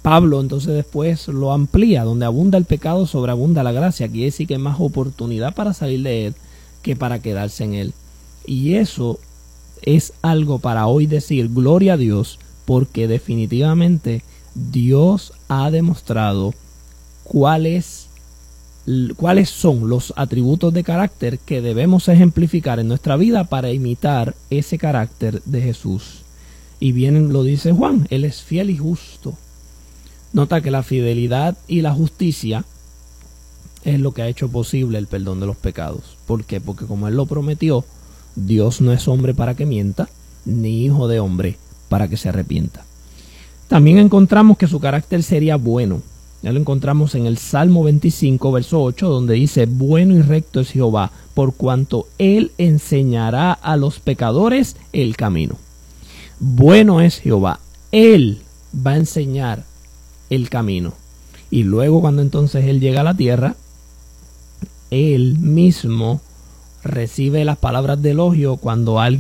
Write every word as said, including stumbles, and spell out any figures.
Pablo entonces después lo amplía: donde abunda el pecado, sobreabunda la gracia. Quiere decir que hay más oportunidad para salir de él que para quedarse en él. Y eso es algo para hoy decir gloria a Dios, porque definitivamente Dios ha demostrado cuáles cuáles son los atributos de carácter que debemos ejemplificar en nuestra vida para imitar ese carácter de Jesús. Y bien lo dice Juan: Él es fiel y justo. Nota que la fidelidad y la justicia es lo que ha hecho posible el perdón de los pecados. ¿Por qué? Porque como Él lo prometió, Dios no es hombre para que mienta, ni hijo de hombre para que se arrepienta. También encontramos que su carácter sería bueno. Ya lo encontramos en el Salmo veinticinco, verso ocho, donde dice: bueno y recto es Jehová, por cuanto Él enseñará a los pecadores el camino. Bueno es Jehová, Él va a enseñar el camino. Y luego, cuando entonces Él llega a la tierra, Él mismo recibe las palabras de elogio cuando alguien